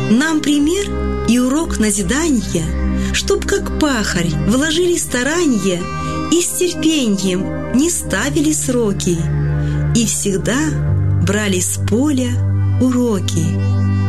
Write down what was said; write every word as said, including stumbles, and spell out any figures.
Нам пример и урок назидания, чтоб как пахарь вложили старанье и с терпеньем не ставили сроки, и всегда брали с поля уроки.